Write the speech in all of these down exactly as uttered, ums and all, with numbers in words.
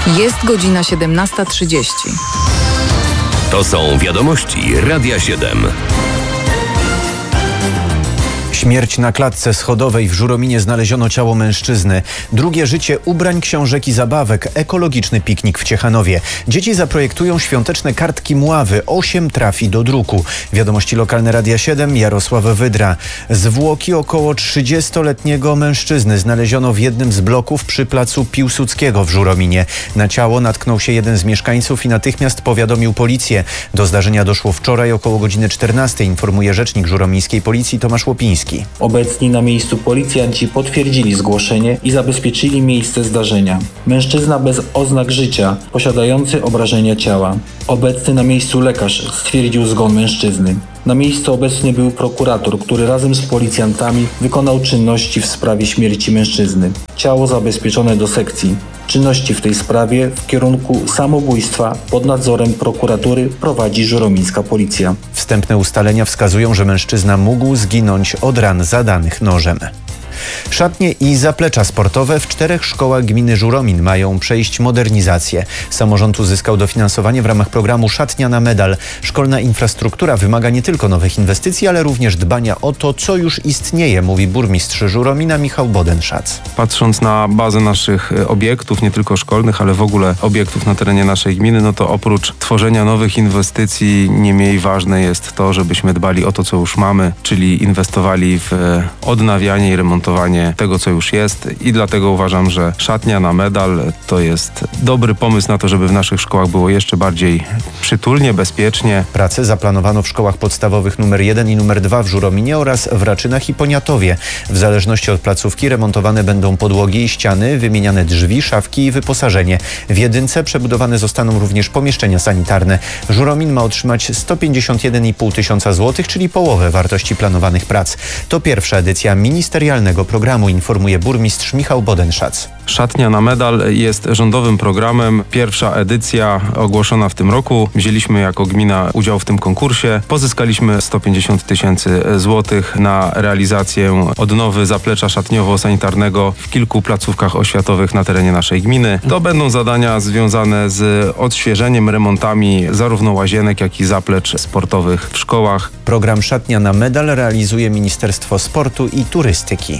Jest godzina siedemnasta trzydzieści. To są wiadomości Radia siedem. Śmierć na klatce schodowej w Żurominie, znaleziono ciało mężczyzny. Drugie życie ubrań, książek i zabawek. Ekologiczny piknik w Ciechanowie. Dzieci zaprojektują świąteczne kartki Mławy. Osiem trafi do druku. Wiadomości lokalne Radia siedem, Jarosław Wydra. Zwłoki około trzydziestoletniego mężczyzny znaleziono w jednym z bloków przy placu Piłsudskiego w Żurominie. Na ciało natknął się jeden z mieszkańców i natychmiast powiadomił policję. Do zdarzenia doszło wczoraj około godziny czternastej, informuje rzecznik żuromińskiej policji Tomasz Łopiński. Obecni na miejscu policjanci potwierdzili zgłoszenie i zabezpieczyli miejsce zdarzenia. Mężczyzna bez oznak życia, posiadający obrażenia ciała. Obecny na miejscu lekarz stwierdził zgon mężczyzny. Na miejscu obecny był prokurator, który razem z policjantami wykonał czynności w sprawie śmierci mężczyzny. Ciało zabezpieczone do sekcji. Czynności w tej sprawie w kierunku samobójstwa pod nadzorem prokuratury prowadzi żuromińska policja. Wstępne ustalenia wskazują, że mężczyzna mógł zginąć od ran zadanych nożem. Szatnie i zaplecza sportowe w czterech szkołach gminy Żuromin mają przejść modernizację. Samorząd uzyskał dofinansowanie w ramach programu Szatnia na medal. Szkolna infrastruktura wymaga nie tylko nowych inwestycji, ale również dbania o to, co już istnieje, mówi burmistrz Żuromina Michał Bodenszac. Patrząc na bazę naszych obiektów, nie tylko szkolnych, ale w ogóle obiektów na terenie naszej gminy, no to oprócz tworzenia nowych inwestycji nie mniej ważne jest to, żebyśmy dbali o to, co już mamy, czyli inwestowali w odnawianie i remontowanie tego, co już jest, i dlatego uważam, że szatnia na medal to jest dobry pomysł na to, żeby w naszych szkołach było jeszcze bardziej przytulnie, bezpiecznie. Prace zaplanowano w szkołach podstawowych numer jeden i numer dwa w Żurominie oraz w Raczynach i Poniatowie. W zależności od placówki remontowane będą podłogi i ściany, wymieniane drzwi, szafki i wyposażenie. W jedynce przebudowane zostaną również pomieszczenia sanitarne. Żuromin ma otrzymać sto pięćdziesiąt jeden i pół tysiąca złotych, czyli połowę wartości planowanych prac. To pierwsza edycja ministerialnego programu, informuje burmistrz Michał Bodenszac. Szatnia na medal jest rządowym programem. Pierwsza edycja ogłoszona w tym roku. Wzięliśmy jako gmina udział w tym konkursie. Pozyskaliśmy sto pięćdziesiąt tysięcy złotych na realizację odnowy zaplecza szatniowo-sanitarnego w kilku placówkach oświatowych na terenie naszej gminy. To będą zadania związane z odświeżeniem, remontami zarówno łazienek, jak i zaplecz sportowych w szkołach. Program Szatnia na medal realizuje Ministerstwo Sportu i Turystyki.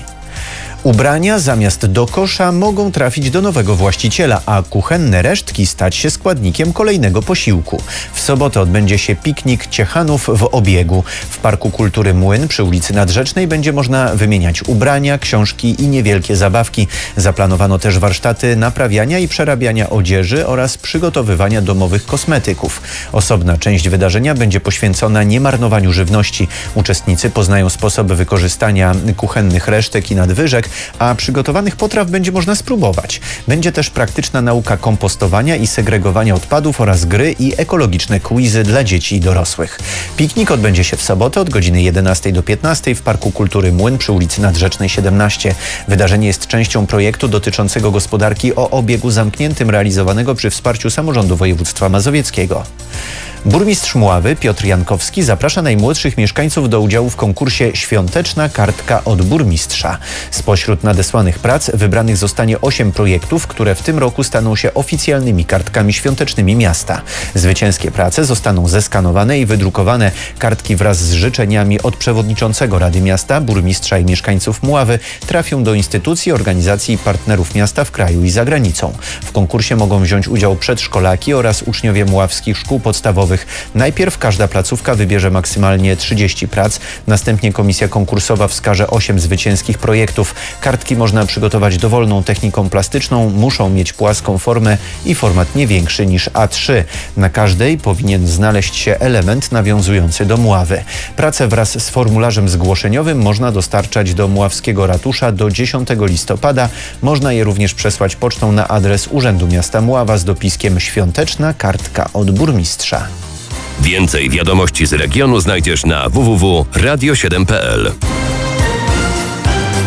Ubrania zamiast do kosza mogą trafić do nowego właściciela, a kuchenne resztki stać się składnikiem kolejnego posiłku. W sobotę odbędzie się piknik Ciechanów w obiegu. W Parku Kultury Młyn przy ulicy Nadrzecznej będzie można wymieniać ubrania, książki i niewielkie zabawki. Zaplanowano też warsztaty naprawiania i przerabiania odzieży oraz przygotowywania domowych kosmetyków. Osobna część wydarzenia będzie poświęcona niemarnowaniu żywności. Uczestnicy poznają sposoby wykorzystania kuchennych resztek i nadwyżek, a przygotowanych potraw będzie można spróbować. Będzie też praktyczna nauka kompostowania i segregowania odpadów oraz gry i ekologiczne quizy dla dzieci i dorosłych. Piknik odbędzie się w sobotę od godziny jedenastej do piętnastej w Parku Kultury Młyn przy ulicy Nadrzecznej siedemnaście. Wydarzenie jest częścią projektu dotyczącego gospodarki o obiegu zamkniętym realizowanego przy wsparciu samorządu województwa mazowieckiego. Burmistrz Mławy Piotr Jankowski zaprasza najmłodszych mieszkańców do udziału w konkursie Świąteczna kartka od burmistrza. Spośród nadesłanych prac wybranych zostanie osiem projektów, które w tym roku staną się oficjalnymi kartkami świątecznymi miasta. Zwycięskie prace zostaną zeskanowane i wydrukowane. Kartki wraz z życzeniami od przewodniczącego Rady Miasta, burmistrza i mieszkańców Mławy trafią do instytucji, organizacji i partnerów miasta w kraju i za granicą. W konkursie mogą wziąć udział przedszkolaki oraz uczniowie mławskich szkół podstawowych. Najpierw każda placówka wybierze maksymalnie trzydzieści prac, następnie komisja konkursowa wskaże osiem zwycięskich projektów. Kartki można przygotować dowolną techniką plastyczną, muszą mieć płaską formę i format nie większy niż A trzy. Na każdej powinien znaleźć się element nawiązujący do Mławy. Pracę wraz z formularzem zgłoszeniowym można dostarczać do Mławskiego Ratusza do dziesiątego listopada. Można je również przesłać pocztą na adres Urzędu Miasta Mława z dopiskiem Świąteczna kartka od burmistrza. Więcej wiadomości z regionu znajdziesz na w w w kropka radio siedem kropka p l.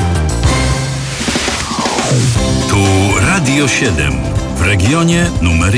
Tu Radio siedem w regionie numer